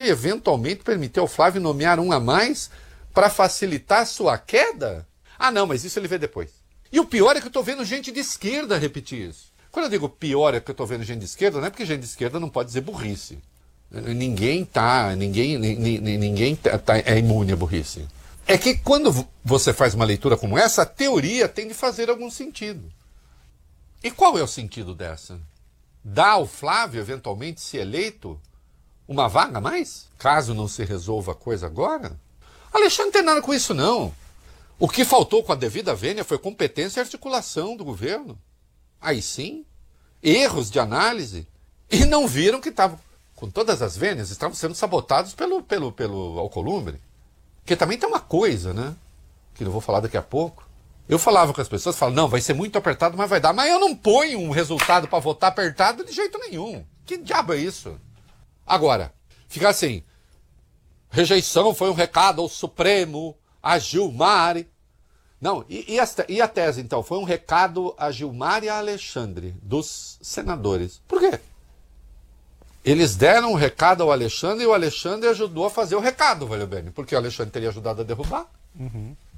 eventualmente permitir ao Flávio nomear um a mais para facilitar a sua queda? Ah, não, mas isso ele vê depois. E o pior é que eu estou vendo gente de esquerda repetir isso. Quando eu digo pior é que eu estou vendo gente de esquerda, não é porque gente de esquerda não pode dizer burrice. Ninguém é imune à burrice. É que quando você faz uma leitura como essa, a teoria tem de fazer algum sentido. E qual é o sentido dessa? Dar ao Flávio, eventualmente, se eleito, uma vaga a mais? Caso não se resolva a coisa agora? Alexandre não tem nada com isso, não. O que faltou com a devida vênia foi competência e articulação do governo. Aí sim, erros de análise. E não viram que estavam, com todas as vênias, estavam sendo sabotados pelo Alcolumbre. Porque também tem uma coisa, né? Que eu vou falar daqui a pouco. Eu falava com as pessoas, falavam, não, vai ser muito apertado, mas vai dar. Mas eu não ponho um resultado para votar apertado de jeito nenhum. Que diabo é isso? Agora, ficar assim, rejeição foi um recado ao Supremo, a Gilmar. Não, e a tese, então? Foi um recado a Gilmar e a Alexandre, dos senadores. Por quê? Eles deram um recado ao Alexandre e o Alexandre ajudou a fazer o recado, valeu bem? Porque o Alexandre teria ajudado a derrubar. Uhum.